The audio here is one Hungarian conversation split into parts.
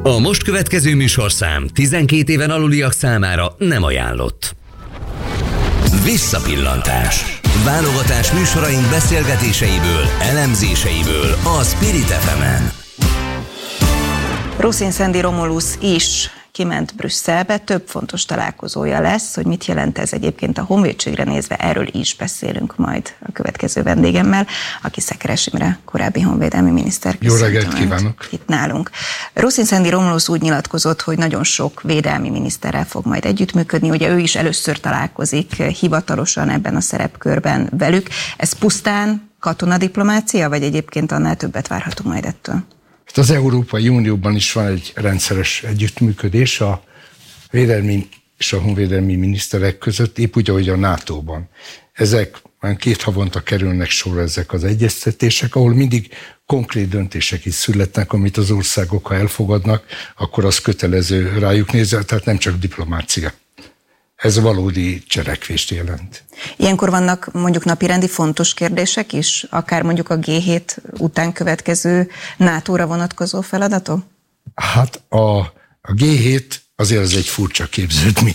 A most következő műsorszám 12 éven aluliak számára nem ajánlott. Visszapillantás. Válogatás műsoraink beszélgetéseiből, elemzéseiből a Spirit FM-en. Rusin Szendi Romulus is kiment Brüsszelbe, több fontos találkozója lesz, hogy mit jelent ez egyébként a honvédségre nézve, erről is beszélünk majd a következő vendégemmel, aki Szekeres Imre, korábbi honvédelmi miniszter. Jó reggelt kívánok! Itt nálunk. Rusin Szendi Romulus úgy nyilatkozott, hogy nagyon sok védelmi miniszterrel fog majd együttműködni, ugye ő is először találkozik hivatalosan ebben a szerepkörben velük. Ez pusztán katonadiplomácia, vagy egyébként annál többet várhatunk majd ettől? Az Európai Unióban is van egy rendszeres együttműködés a védelmi és a honvédelmi miniszterek között, épp úgy, ahogy a NATO-ban. Ezek már 2 havonta kerülnek sorra ezek az egyeztetések, ahol mindig konkrét döntések is születnek, amit az országok, ha elfogadnak, akkor az kötelező rájuk nézve, tehát nem csak diplomácia. Ez valódi cselekvést jelent. Ilyenkor vannak mondjuk napirendi fontos kérdések is, akár mondjuk a G7 után következő NATO-ra vonatkozó feladatok? Hát a G7 azért az egy furcsa képződmény.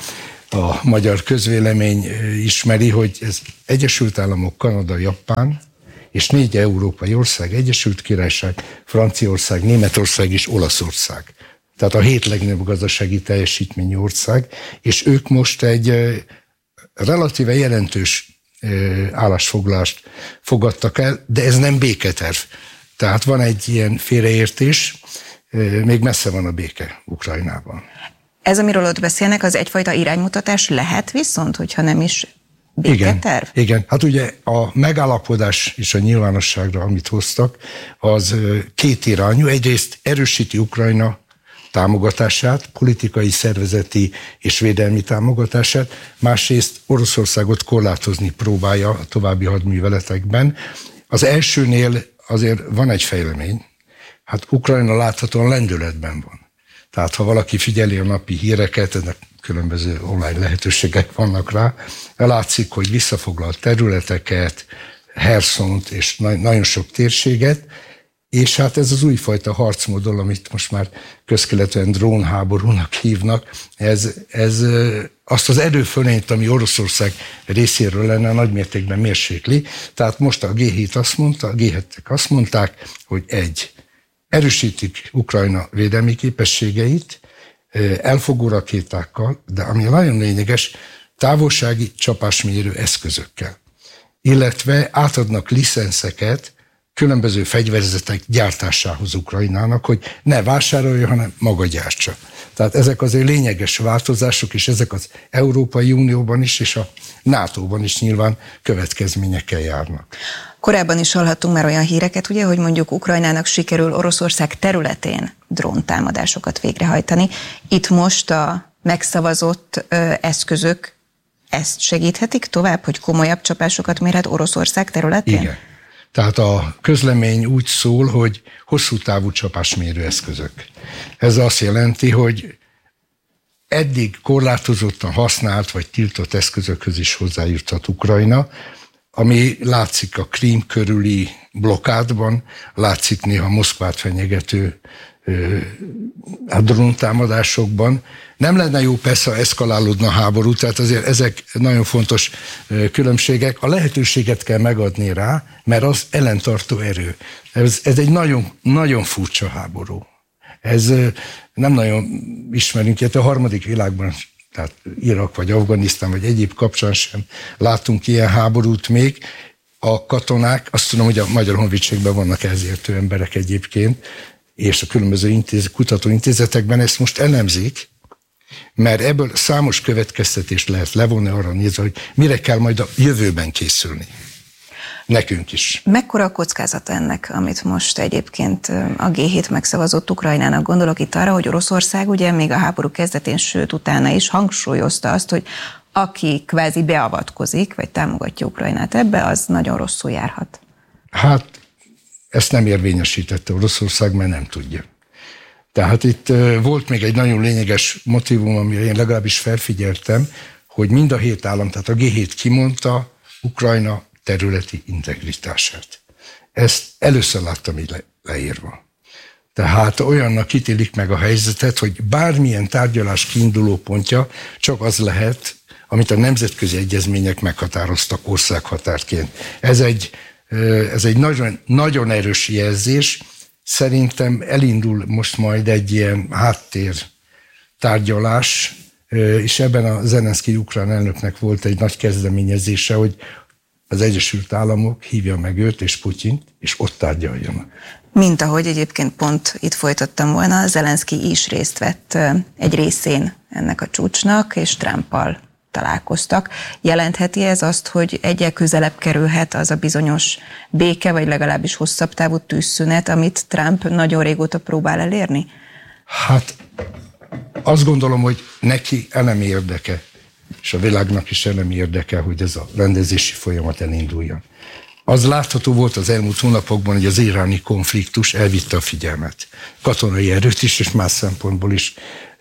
A magyar közvélemény ismeri, hogy ez Egyesült Államok, Kanada, Japán és 4 európai ország, Egyesült Királyság, Franciaország, Németország és Olaszország. Tehát a 7 legnagyobb gazdasági teljesítményű ország, és ők most egy relatíve jelentős állásfoglalást fogadtak el, de ez nem béketerv. Tehát van egy ilyen félreértés, még messze van a béke Ukrajnában. Ez, amiről ott beszélnek, az egyfajta iránymutatás lehet viszont, hogyha nem is béketerv? Igen. Hát ugye a megállapodás és a nyilvánosságra, amit hoztak, az 2 irányú. Egyrészt erősíti Ukrajna támogatását, politikai, szervezeti és védelmi támogatását, másrészt Oroszországot korlátozni próbálja a további hadműveletekben. Az elsőnél azért van egy fejlemény, hát Ukrajna láthatóan lendületben van. Tehát ha valaki figyeli a napi híreket, ennek különböző online lehetőségek vannak rá, látszik, hogy visszafoglalt területeket, Herszont és nagyon sok térséget, és hát ez az újfajta harcmódol, amit most már közkeletűen drónháborúnak hívnak, ez azt az erőfölényt, ami Oroszország részéről lenne, nagymértékben mérsékli. Tehát most a G7-ek azt mondták, hogy erősítik Ukrajna védelmi képességeit, elfogó rakétákkal, de ami nagyon lényeges, távolsági csapásmérő eszközökkel. Illetve átadnak licenszeket különböző fegyverzetek gyártásához Ukrajnának, hogy ne vásárolja, hanem maga gyártsa. Tehát ezek azért lényeges változások, és ezek az Európai Unióban is, és a NATO-ban is nyilván következményekkel járnak. Korábban is hallhattunk már olyan híreket, ugye, hogy mondjuk Ukrajnának sikerül Oroszország területén dróntámadásokat végrehajtani. Itt most a megszavazott eszközök ezt segíthetik tovább, hogy komolyabb csapásokat mérhet Oroszország területén? Igen. Tehát a közlemény úgy szól, hogy hosszú távú csapásmérő eszközök. Ez azt jelenti, hogy eddig korlátozottan használt vagy tiltott eszközökhöz is hozzájuthat Ukrajna, ami látszik a Krím körüli blokkádban, látszik néha Moszkvát fenyegető dróntámadásokban. Nem lenne jó persze, ha eszkalálódna a háború, tehát azért ezek nagyon fontos különbségek. A lehetőséget kell megadni rá, mert az ellentartó erő. Ez egy nagyon, nagyon furcsa háború. Ez nem nagyon ismerünk, illetve a harmadik világban, tehát Irak vagy Afganisztán vagy egyéb kapcsán sem látunk ilyen háborút még. A katonák, azt tudom, hogy a Magyar Honvédségben vannak ezértő emberek egyébként, és a különböző kutatóintézetekben ezt most elemzik, mert ebből számos következtetést lehet levonni arra nézve, hogy mire kell majd a jövőben készülni. Nekünk is. Mekkora a kockázata ennek, amit most egyébként a G7 megszavazott Ukrajnának? Gondolok itt arra, hogy Oroszország ugye még a háború kezdetén, sőt utána is hangsúlyozta azt, hogy aki kvázi beavatkozik, vagy támogatja Ukrajnát ebbe, az nagyon rosszul járhat. Hát ezt nem érvényesítette Oroszország, mert nem tudja. Tehát itt volt még egy nagyon lényeges motívum, amire én legalábbis felfigyeltem, hogy mind a 7 állam, tehát a G7 kimondta Ukrajna területi integritását. Ezt először láttam így leírva. Tehát olyannak ítélik meg a helyzetet, hogy bármilyen tárgyalás kiinduló pontja csak az lehet, amit a nemzetközi egyezmények meghatároztak országhatárként. Ez egy nagyon, nagyon erős jelzés. Szerintem elindul most majd egy ilyen háttér tárgyalás, és ebben a Zelenszkij ukrán elnöknek volt egy nagy kezdeményezése, hogy az Egyesült Államok hívja meg őt és Putyint, és ott tárgyaljanak. Mint ahogy egyébként pont itt folytattam volna, Zelenszkij is részt vett egy részén ennek a csúcsnak, és Trumpal találkoztak. Jelentheti ez azt, hogy egyel közelebb kerülhet az a bizonyos béke, vagy legalábbis hosszabb távú tűzszünet, amit Trump nagyon régóta próbál elérni? Hát azt gondolom, hogy neki elemi érdeke, és a világnak is elemi érdeke, hogy ez a rendezési folyamat elinduljon. Az látható volt az elmúlt hónapokban, hogy az iráni konfliktus elvitte a figyelmet. Katonai erőt is, és más szempontból is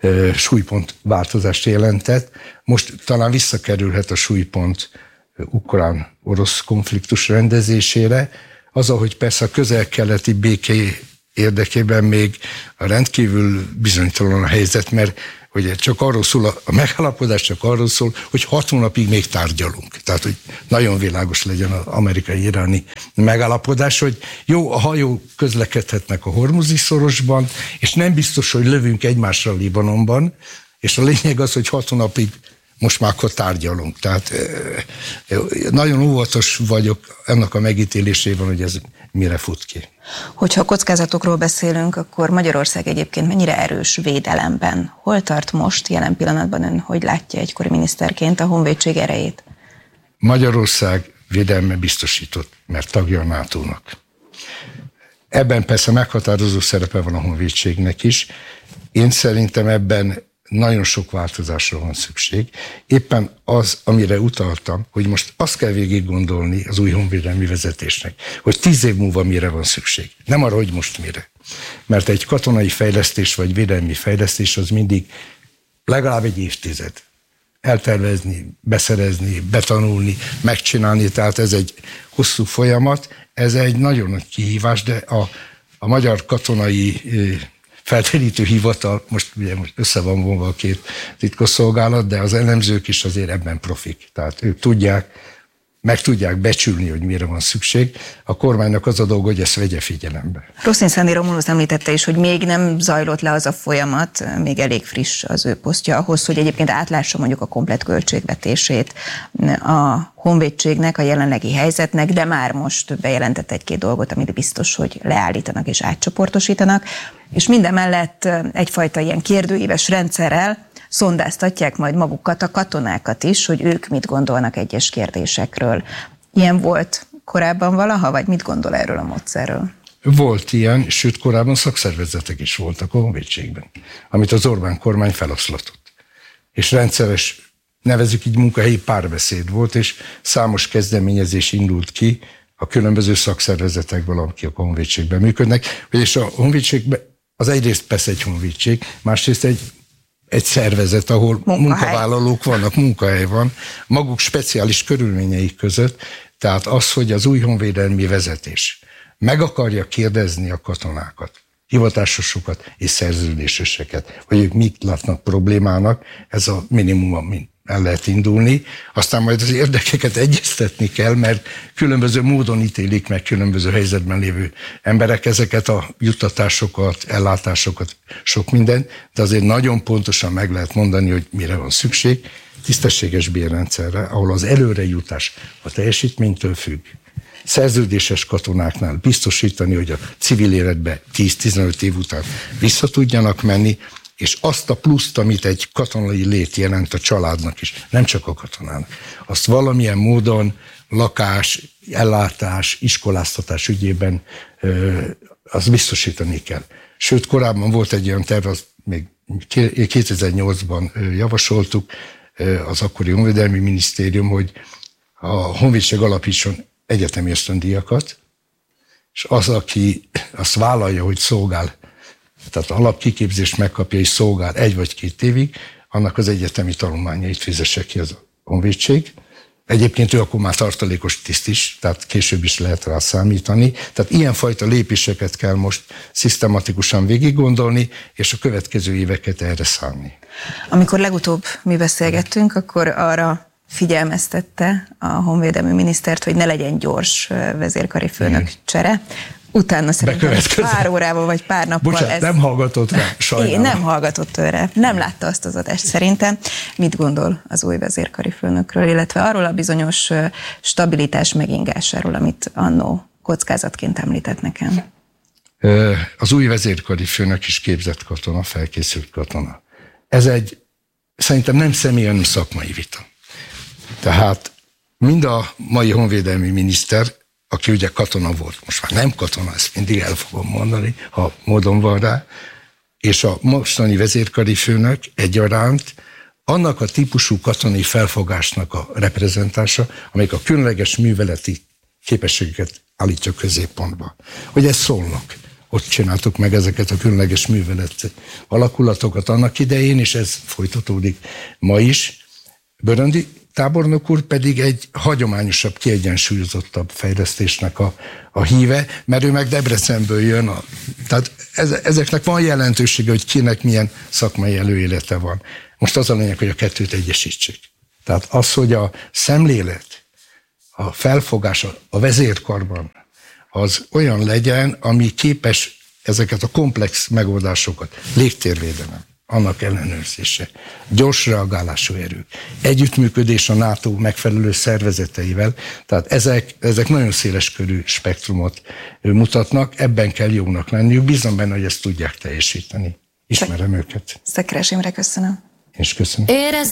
súlypontváltozást jelentett. Most talán visszakerülhet a súlypont ukrán-orosz konfliktus rendezésére, az, ahogy persze a közel-keleti béké érdekében még a rendkívül bizonytalan a helyzet, mert hogy csak arról szól, a megállapodás csak arról szól, hogy 6 hónapig még tárgyalunk. Tehát, hogy nagyon világos legyen az amerikai-iráni megállapodás, hogy jó, a hajók közlekedhetnek a Hormuzi szorosban, és nem biztos, hogy lövünk egymásra Libanonban, és a lényeg az, hogy 6 hónapig most már akkor tárgyalunk. Tehát nagyon óvatos vagyok ennek a megítélésében, hogy ez mire fut ki. Hogyha kockázatokról beszélünk, akkor Magyarország egyébként mennyire erős védelemben? Hol tart most, jelen pillanatban ön, hogy látja egykori miniszterként a honvédség erejét? Magyarország védelme biztosított, mert tagja a NATO-nak. Ebben persze meghatározó szerepe van a honvédségnek is. Én szerintem ebben nagyon sok változásra van szükség. Éppen az, amire utaltam, hogy most azt kell végig gondolni az új honvédelmi vezetésnek, hogy 10 év múlva mire van szükség. Nem arra, hogy most mire. Mert egy katonai fejlesztés vagy védelmi fejlesztés az mindig legalább egy évtized. Eltervezni, beszerezni, betanulni, megcsinálni, tehát ez egy hosszú folyamat, ez egy nagyon nagy kihívás, de a magyar katonai felderítő hivatal, most össze van vonva a 2 titkosszolgálat, de az elemzők is azért ebben profik. Tehát ők meg tudják becsülni, hogy mire van szükség. A kormánynak az a dolga, hogy ezt vegye figyelembe. Rosszin Sándor Romulusz említette is, hogy még nem zajlott le az a folyamat, még elég friss az ő posztja ahhoz, hogy egyébként átlássa mondjuk a komplett költségvetését a honvédségnek, a jelenlegi helyzetnek, de már most bejelentett 1-2 dolgot, amit biztos, hogy leállítanak és átcsoportosítanak, és mindemellett egyfajta ilyen kérdőíves rendszerrel szondáztatják majd magukat, a katonákat is, hogy ők mit gondolnak egyes kérdésekről. Ilyen volt korábban valaha, vagy mit gondol erről a módszerről? Volt ilyen, sőt korábban szakszervezetek is voltak a honvédségben, amit az Orbán kormány feloszlatott. És rendszeres, nevezzük így, munkahelyi párbeszéd volt, és számos kezdeményezés indult ki a különböző szakszervezetekből, akik a honvédségben működnek. És a honvédségben az egyrészt persze egy honvédség, másrészt egy szervezet, ahol munkavállalók vannak, munkahely van, maguk speciális körülményeik között, tehát az, hogy az új honvédelmi vezetés meg akarja kérdezni a katonákat, hivatásosokat és szerződéseseket, hogy ők mit látnak problémának, ez a minimum, amin el lehet indulni. Aztán majd az érdekeket egyeztetni kell, mert különböző módon ítélik meg különböző helyzetben lévő emberek ezeket a juttatásokat, ellátásokat, sok mindent, de azért nagyon pontosan meg lehet mondani, hogy mire van szükség. Tisztességes bérrendszerre, ahol az előrejutás a teljesítménytől függ. Szerződéses katonáknál biztosítani, hogy a civil életbe 10-15 év után vissza tudjanak menni, és azt a pluszt, amit egy katonai lét jelent a családnak is, nem csak a katonának, azt valamilyen módon lakás, ellátás, iskoláztatás ügyében azt biztosítani kell. Sőt, korábban volt egy olyan terv, azt még 2008-ban javasoltuk, az akkori honvédelmi minisztérium, hogy a honvédség alapítson egyetemi ösztöndíjakat, és az, aki azt vállalja, hogy szolgál, tehát alapkiképzést megkapja és szolgál 1 vagy 2 évig, annak az egyetemi tanulmányait fizesse ki az honvédség. Egyébként ő akkor már tartalékos tiszt is, tehát később is lehet rá számítani. Tehát ilyenfajta lépéseket kell most szisztematikusan végiggondolni, és a következő éveket erre szánni. Amikor legutóbb mi beszélgettünk, akkor arra figyelmeztette a honvédelmi minisztert, hogy ne legyen gyors vezérkari főnök csere. Utána szerintem pár órával vagy pár nappal Bocsánat, nem hallgatott rá, sajnálom. Nem hallgatott őre, nem látta azt az adást szerintem. Mit gondol az új vezérkari főnökről, illetve arról a bizonyos stabilitás megingásáról, amit annó kockázatként említett nekem? Az új vezérkari főnök is képzett katona, felkészült katona. Ez egy szerintem nem személy, hanem szakmai vita. Tehát mind a mai honvédelmi miniszter, aki ugye katona volt, most már nem katona, ezt mindig el fogom mondani, ha módon van rá, és a mostani vezérkari főnök egyaránt annak a típusú katonai felfogásnak a reprezentása, amelyik a különleges műveleti képességeket állítja középpontba. Hogy ez Szolnok. Ott csináltuk meg ezeket a különleges műveleti alakulatokat annak idején, és ez folytatódik ma is. Böröndi tábornok úr pedig egy hagyományosabb, kiegyensúlyozottabb fejlesztésnek a híve, mert ő meg Debrecenből jön. Tehát ezeknek van jelentősége, hogy kinek milyen szakmai előélete van. Most az a lényeg, hogy a kettőt egyesítsék. Tehát az, hogy a szemlélet, a felfogás a vezérkarban az olyan legyen, ami képes ezeket a komplex megoldásokat, légtérvédelem, annak ellenőrzése, gyors reagálású erők, együttműködés a NATO megfelelő szervezeteivel, tehát ezek nagyon széles körű spektrumot mutatnak, ebben kell jónak lenniük, bízom benne, hogy ezt tudják teljesíteni. Ismerem őket. Szekeres Imre, köszönöm. És köszönöm. Érezd